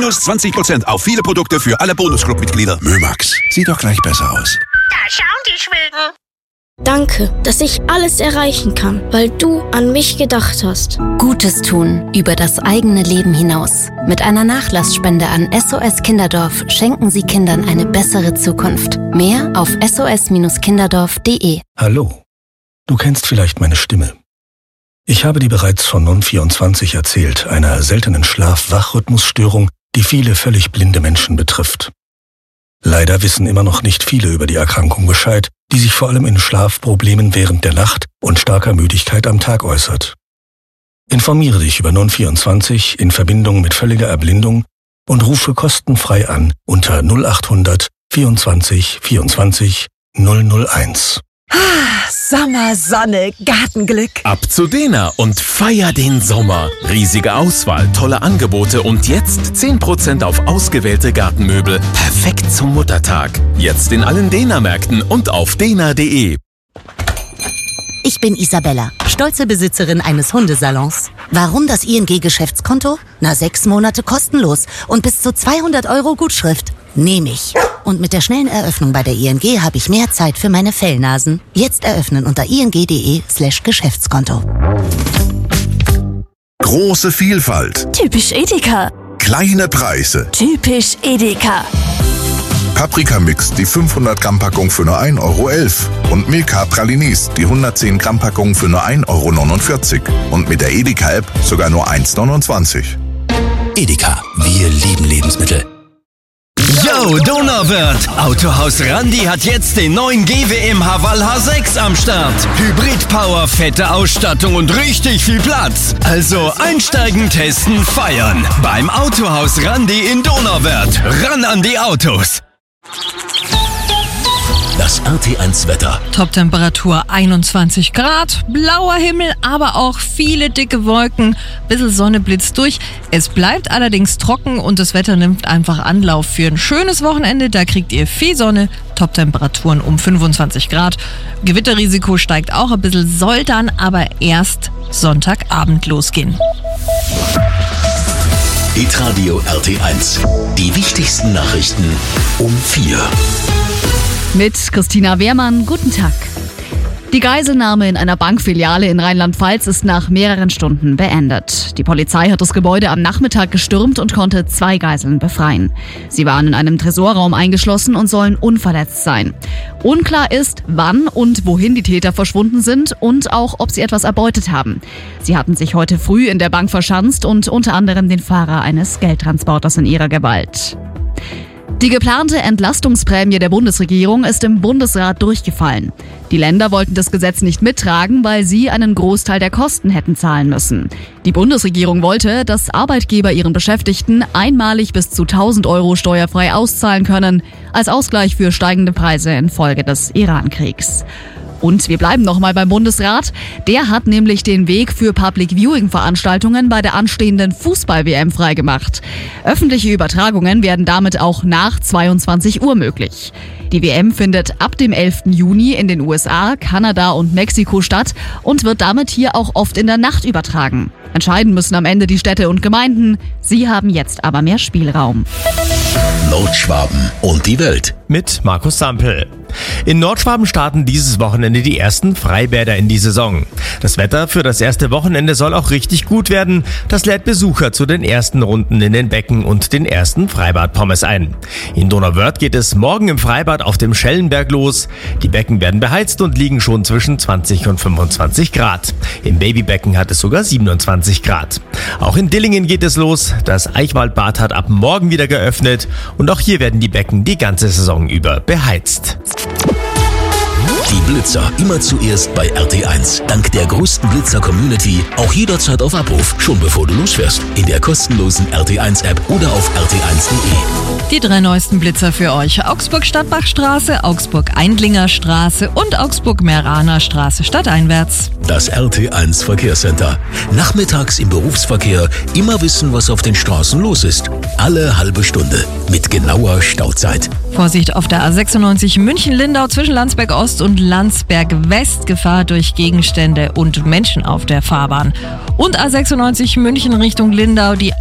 Minus 20% auf viele Produkte für alle Bonusclub-Mitglieder. Mömax, sieht doch gleich besser aus. Da schauen die Schweden. Danke, dass ich alles erreichen kann, weil du an mich gedacht hast. Gutes tun über das eigene Leben hinaus. Mit einer Nachlassspende an SOS Kinderdorf schenken Sie Kindern eine bessere Zukunft. Mehr auf sos-kinderdorf.de. Hallo, du kennst vielleicht meine Stimme. Ich habe dir bereits von Non24 erzählt, einer seltenen Schlaf-Wach-Rhythmusstörung, die viele völlig blinde Menschen betrifft. Leider wissen immer noch nicht viele über die Erkrankung Bescheid, die sich vor allem in Schlafproblemen während der Nacht und starker Müdigkeit am Tag äußert. Informiere dich über Non24 in Verbindung mit völliger Erblindung und rufe kostenfrei an unter 0800 24 24 001. Sommer, Sonne, Gartenglück. Ab zu Dena und feier den Sommer. Riesige Auswahl, tolle Angebote und jetzt 10% auf ausgewählte Gartenmöbel. Perfekt zum Muttertag. Jetzt in allen Dena-Märkten und auf dena.de. Ich bin Isabella, stolze Besitzerin eines Hundesalons. Warum das ING-Geschäftskonto? 6 Monate kostenlos und bis zu 200 € Gutschrift. Nehme ich. Und mit der schnellen Eröffnung bei der ING habe ich mehr Zeit für meine Fellnasen. Jetzt eröffnen unter ing.de/Geschäftskonto. Große Vielfalt. Typisch Edeka. Kleine Preise. Typisch Edeka. Paprika-Mix, die 500-Gramm-Packung für nur 1,11 € und Milka Pralinis, die 110-Gramm-Packung für nur 1,49 € und mit der Edeka-App sogar nur 1,29 €. Edeka, wir lieben Lebensmittel. Yo, Donauwörth! Autohaus Randi hat jetzt den neuen GWM Haval H6 am Start. Hybrid-Power, fette Ausstattung und richtig viel Platz. Also einsteigen, testen, feiern. Beim Autohaus Randi in Donauwörth. Ran an die Autos! Das RT1-Wetter. Top-Temperatur 21 Grad, blauer Himmel, aber auch viele dicke Wolken, bisschen Sonne blitzt durch. Es bleibt allerdings trocken und das Wetter nimmt einfach Anlauf für ein schönes Wochenende. Da kriegt ihr viel Sonne, Top-Temperaturen um 25 Grad. Gewitterrisiko steigt auch ein bisschen, soll dann aber erst Sonntagabend losgehen. Hitradio RT1. Die wichtigsten Nachrichten um 4. Mit Christina Wehrmann, guten Tag. Die Geiselnahme in einer Bankfiliale in Rheinland-Pfalz ist nach mehreren Stunden beendet. Die Polizei hat das Gebäude am Nachmittag gestürmt und konnte 2 Geiseln befreien. Sie waren in einem Tresorraum eingeschlossen und sollen unverletzt sein. Unklar ist, wann und wohin die Täter verschwunden sind und auch, ob sie etwas erbeutet haben. Sie hatten sich heute früh in der Bank verschanzt und unter anderem den Fahrer eines Geldtransporters in ihrer Gewalt. Die geplante Entlastungsprämie der Bundesregierung ist im Bundesrat durchgefallen. Die Länder wollten das Gesetz nicht mittragen, weil sie einen Großteil der Kosten hätten zahlen müssen. Die Bundesregierung wollte, dass Arbeitgeber ihren Beschäftigten einmalig bis zu 1.000 € steuerfrei auszahlen können, als Ausgleich für steigende Preise infolge des Iran-Kriegs. Und wir bleiben nochmal beim Bundesrat. Der hat nämlich den Weg für Public-Viewing-Veranstaltungen bei der anstehenden Fußball-WM freigemacht. Öffentliche Übertragungen werden damit auch nach 22 Uhr möglich. Die WM findet ab dem 11. Juni in den USA, Kanada und Mexiko statt und wird damit hier auch oft in der Nacht übertragen. Entscheiden müssen am Ende die Städte und Gemeinden. Sie haben jetzt aber mehr Spielraum. Nordschwaben und die Welt. Mit Markus Sampel. In Nordschwaben starten dieses Wochenende die ersten Freibäder in die Saison. Das Wetter für das erste Wochenende soll auch richtig gut werden. Das lädt Besucher zu den ersten Runden in den Becken und den ersten Freibad-Pommes ein. In Donauwörth geht es morgen im Freibad auf dem Schellenberg los. Die Becken werden beheizt und liegen schon zwischen 20 und 25 Grad. Im Babybecken hat es sogar 27 Grad. Auch in Dillingen geht es los. Das Eichwaldbad hat ab morgen wieder geöffnet und auch hier werden die Becken die ganze Saison über beheizt. Die Blitzer immer zuerst bei RT1. Dank der größten Blitzer-Community auch jederzeit auf Abruf, schon bevor du losfährst. In der kostenlosen RT1-App oder auf rt1.de. Die 3 neuesten Blitzer für euch. Augsburg-Stadtbachstraße, Augsburg-Eindlinger Straße und Augsburg-Meraner Straße stadteinwärts. Das RT1 Verkehrscenter. Nachmittags im Berufsverkehr immer wissen, was auf den Straßen los ist. Alle halbe Stunde mit genauer Stauzeit. Vorsicht auf der A96 München-Lindau zwischen Landsberg-Ost und Landsberg-West. Gefahr durch Gegenstände und Menschen auf der Fahrbahn. Und A96 München Richtung Lindau, die